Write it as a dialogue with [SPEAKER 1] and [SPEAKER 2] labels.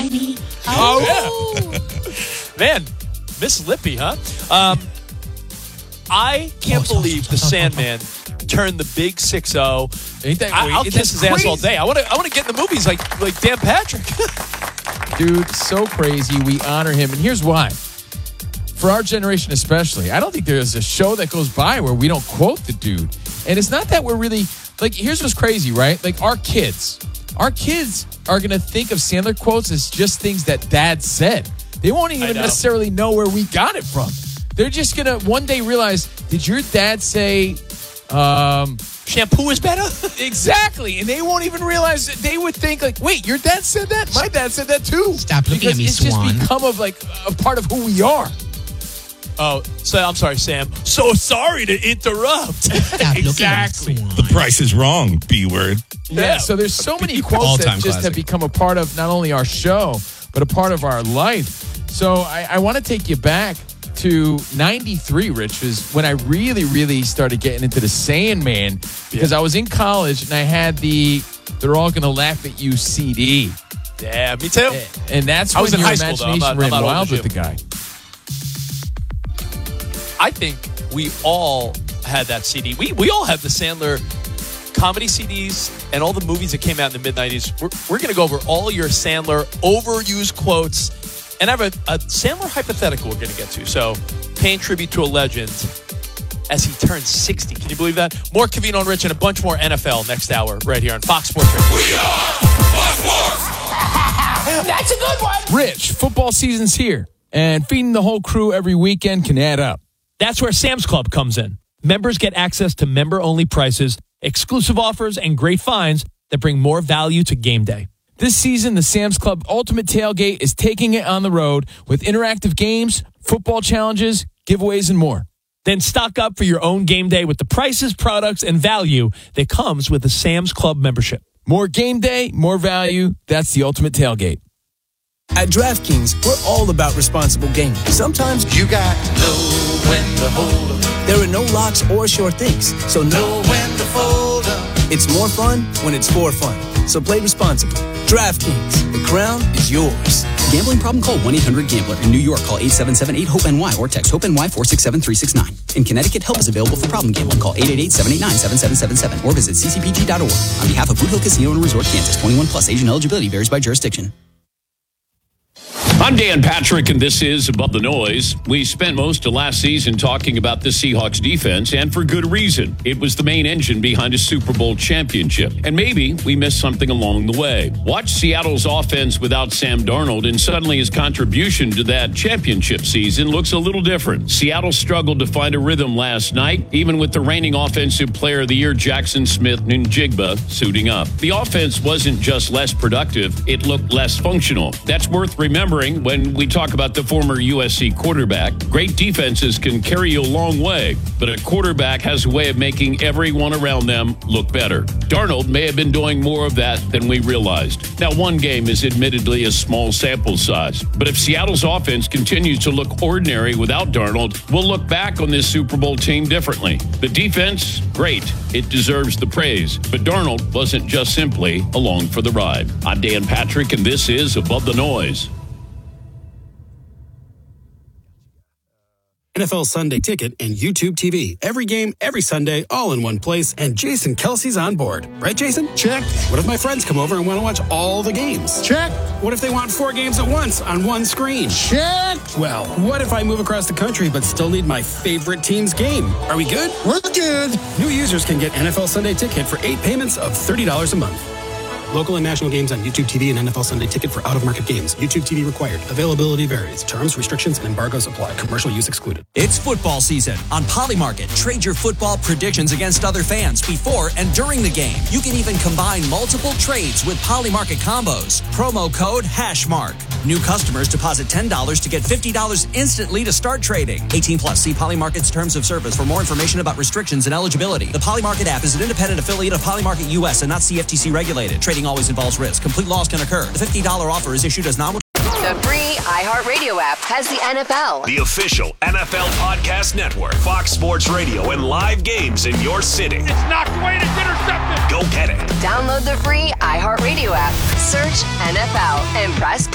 [SPEAKER 1] Heidi.
[SPEAKER 2] Oh, yeah. Man, Miss Lippy, huh? I can't believe the Sandman turned the big 6-0.
[SPEAKER 3] Ain't that
[SPEAKER 2] I'll
[SPEAKER 3] ain't
[SPEAKER 2] kiss
[SPEAKER 3] that
[SPEAKER 2] his ass
[SPEAKER 3] crazy?
[SPEAKER 2] all day. I want to get in the movies like Dan Patrick.
[SPEAKER 3] Dude, so crazy. We honor him. And here's why. For our generation especially, I don't think there's a show that goes by where we don't quote the dude. And it's not that we're really, like, here's what's crazy, right? Like, our kids are going to think of Sandler quotes as just things that dad said. They won't even necessarily know where we got it from. They're just going to one day realize, did your dad say...
[SPEAKER 2] shampoo is better?
[SPEAKER 3] Exactly. And they won't even realize it. They would think like, wait, your dad said that? My dad said that too.
[SPEAKER 1] Stop looking at me,
[SPEAKER 3] it's
[SPEAKER 1] Swan.
[SPEAKER 3] just become of like a part of who we are.
[SPEAKER 2] Oh, so I'm sorry, Sam. So sorry to interrupt.
[SPEAKER 1] Stop
[SPEAKER 3] Exactly.
[SPEAKER 1] looking at me,
[SPEAKER 4] The
[SPEAKER 1] Swan.
[SPEAKER 4] price is wrong, B-word.
[SPEAKER 3] Yeah. So there's so many quotes that
[SPEAKER 5] All-time
[SPEAKER 3] just have
[SPEAKER 5] classic.
[SPEAKER 3] become a part of not only our show, but a part of our life. So I want to take you back to 93, Rich, was when I really, really started getting into the Sandman because I was in college and I had the They're All Gonna Laugh at You CD.
[SPEAKER 2] Yeah, me too.
[SPEAKER 3] And that's
[SPEAKER 2] I
[SPEAKER 3] when
[SPEAKER 2] was in
[SPEAKER 3] your
[SPEAKER 2] high school, though. I'm
[SPEAKER 3] imagination
[SPEAKER 2] not
[SPEAKER 3] ran
[SPEAKER 2] old
[SPEAKER 3] wild
[SPEAKER 2] as
[SPEAKER 3] with
[SPEAKER 2] you.
[SPEAKER 3] the guy.
[SPEAKER 2] I think we all had that CD. We all had the Sandler comedy CDs and all the movies that came out in the mid-90s. We're going to go over all your Sandler overused quotes. And I have a Sandler hypothetical we're going to get to. So, paying tribute to a legend as he turns 60. Can you believe that? More Covino and Rich and a bunch more NFL next hour right here on Fox Sports Radio.
[SPEAKER 4] We are Fox Sports.
[SPEAKER 1] That's a good one.
[SPEAKER 3] Rich, football season's here, and feeding the whole crew every weekend can add up.
[SPEAKER 2] That's where Sam's Club comes in. Members get access to member-only prices, exclusive offers, and great finds that bring more value to game day.
[SPEAKER 3] This season, the Sam's Club Ultimate Tailgate is taking it on the road with interactive games, football challenges, giveaways, and more.
[SPEAKER 2] Then stock up for your own game day with the prices, products, and value that comes with the Sam's Club membership.
[SPEAKER 3] More game day, more value. That's the Ultimate Tailgate.
[SPEAKER 6] At DraftKings, we're all about responsible gaming. Sometimes
[SPEAKER 7] You got to know when to hold 'em,
[SPEAKER 6] there are no locks or sure things, so
[SPEAKER 7] know when to fold 'em.
[SPEAKER 6] it's more fun when it's for fun. So play responsibly. DraftKings, the crown is yours.
[SPEAKER 8] Gambling problem? Call 1-800-GAMBLER. In New York, call 877-8-HOPE-NY or text HOPE-NY 467-369. In Connecticut, help is available for problem gambling. Call 888-789-7777 or visit ccpg.org. On behalf of Boot Hill Casino and Resort, Kansas, 21 plus. Age and eligibility varies by jurisdiction.
[SPEAKER 9] I'm Dan Patrick, and this is Above the Noise. We spent most of last season talking about the Seahawks defense, and for good reason. It was the main engine behind a Super Bowl championship. And maybe we missed something along the way. Watch Seattle's offense without Sam Darnold, and suddenly his contribution to that championship season looks a little different. Seattle struggled to find a rhythm last night, even with the reigning Offensive Player of the Year, Jackson Smith-Njigba, suiting up. The offense wasn't just less productive, it looked less functional. That's worth remembering when we talk about the former USC quarterback. Great defenses can carry you a long way, but a quarterback has a way of making everyone around them look better. Darnold may have been doing more of that than we realized. Now, one game is admittedly a small sample size, but if Seattle's offense continues to look ordinary without Darnold, we'll look back on this Super Bowl team differently. The defense, great. It deserves the praise, but Darnold wasn't just simply along for the ride. I'm Dan Patrick, and this is Above the Noise.
[SPEAKER 10] NFL Sunday Ticket and YouTube TV. Every game, every Sunday, all in one place, and Jason Kelsey's on board. Right, Jason? Check. What if my friends come over and want to watch all the games? Check. What if they want 4 games at once on one screen? Check. Well, what if I move across the country but still need my favorite team's game? Are we good? We're good. New users can get NFL Sunday Ticket for 8 payments of $30 a month. Local and national games on YouTube TV and NFL Sunday Ticket for out-of-market games. YouTube TV required. Availability varies. Terms, restrictions, and embargoes apply. Commercial use excluded.
[SPEAKER 11] It's football season. On Polymarket, trade your football predictions against other fans before and during the game. You can even combine multiple trades with Polymarket combos. Promo code HashMark. New customers deposit $10 to get $50 instantly to start trading. 18 plus. See Polymarket's terms of service for more information about restrictions and eligibility. The Polymarket app is an independent affiliate of Polymarket US and not CFTC regulated. Trading always involves risk. Complete loss can occur. The $50 offer is issued as non.
[SPEAKER 12] The free iHeartRadio app has the NFL.
[SPEAKER 13] The official NFL podcast network. Fox Sports Radio and live games in your city.
[SPEAKER 14] It's knocked away and it's intercepted.
[SPEAKER 13] Go get it.
[SPEAKER 12] Download the free iHeartRadio app. Search NFL and press play.